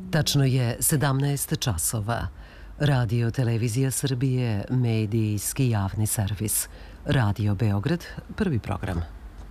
Tačno je 17 časova. Radio Televizija Srbije, medijski javni servis. Radio Beograd, prvi program.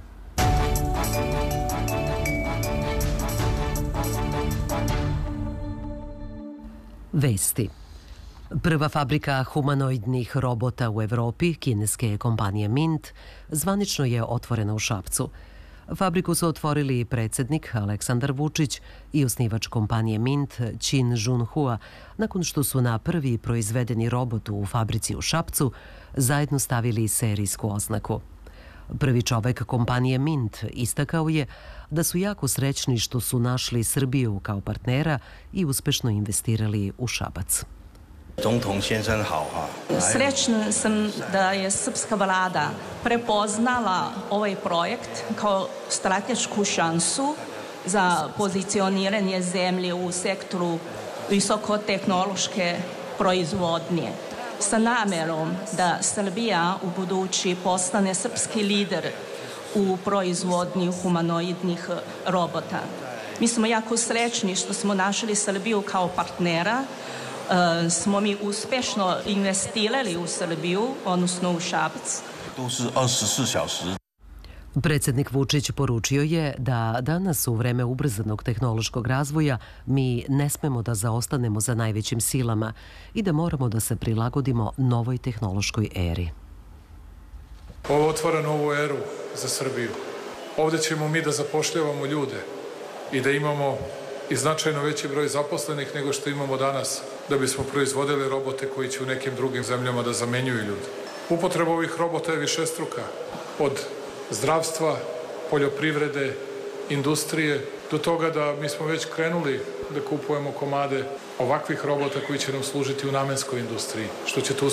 Vesti. Prva fabrika humanoidnih robota u Evropi, kineske kompanije Mint, zvanično je otvorena u Šapcu. Fabriku su otvorili predsjednik Aleksandar Vučić i osnivač kompanije Mint, Qin Junhua, nakon što su na prvi proizvedeni robot u fabrici u Šapcu zajedno stavili serijsku oznaku. Prvi čovek kompanije Mint istakao je da su jako srećni što su našli Srbiju kao partnera i uspešno investirali u Šabac. Srećna sam da je srpska vlada prepoznala ovaj projekt kao stratešku šansu za pozicioniranje zemlje u sektoru visokotehnološke proizvodnje sa namerom da Srbija u budući postane srpski lider u proizvodnji humanoidnih robota. Mi smo jako srećni što smo našli Srbiju kao partnera. Smo mi uspešno investirali u Srbiju, odnosno u Šabac. Predsjednik Vučić poručio je da danas u vreme ubrzanog tehnološkog razvoja mi ne smemo da zaostanemo za najvećim silama i da moramo da se prilagodimo novoj tehnološkoj eri. Ovo otvara novu eru za Srbiju. Ovde ćemo mi da zapošljavamo ljude i da imamo i značajno veći broj zaposlenih nego što imamo danas, da bismo proizvodili robote koji će u nekim drugim zemljama da zamenjuju ljude. Upotreba ovih robota je višestruka, od zdravstva, poljoprivrede, industrije, do toga da mi smo već krenuli da kupujemo komade ovakvih robota koji će nam služiti u namenskoj industriji, što ćete uskoro